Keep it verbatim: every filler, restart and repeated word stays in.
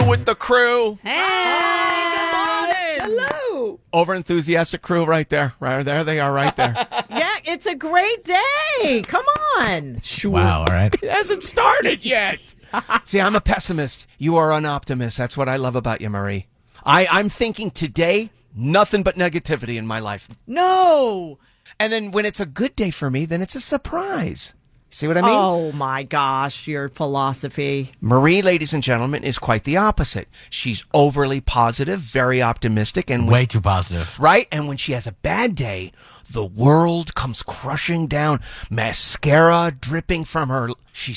with the crew. Hey, good morning. Hello. Over enthusiastic crew right there. Right there they are right there. Yeah, it's a great day. Come on. Sure. Wow, all right. It hasn't started yet. See, I'm a pessimist. You are an optimist. That's what I love about you, Marie. I, I'm thinking today, nothing but negativity in my life. No. And then when it's a good day for me, then it's a surprise. See what I mean? Oh, my gosh, your philosophy. Marie, ladies and gentlemen, is quite the opposite. She's overly positive, very optimistic, and when, Way too positive. right? And when she has a bad day, the world comes crushing down. Mascara dripping from her. She's